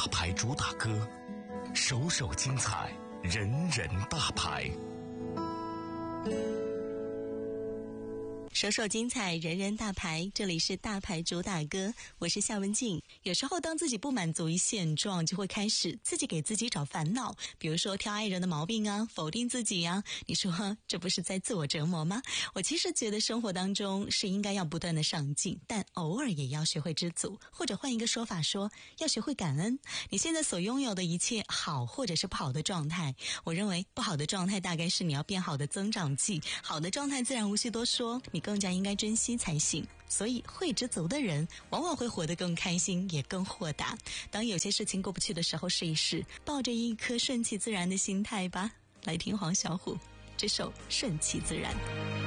大牌主打歌，首首精彩，人人大牌。 首首精彩，人人大牌，这里是大牌主打歌，我是夏文静。有时候当自己不满足于现状，就会开始自己给自己找烦恼，比如说挑爱人的毛病啊，否定自己啊，你说这不是在自我折磨吗？我其实觉得生活当中是应该要不断的上进，但偶尔也要学会知足，或者换一个说法说，要学会感恩。你现在所拥有的一切好或者是不好的状态，我认为不好的状态大概是你要变好的增长剂，好的状态自然无需多说，你更加应该珍惜才行。所以会知足的人往往会活得更开心，也更豁达。当有些事情过不去的时候，试一试抱着一颗顺其自然的心态吧。来听黄小琥这首《顺其自然》。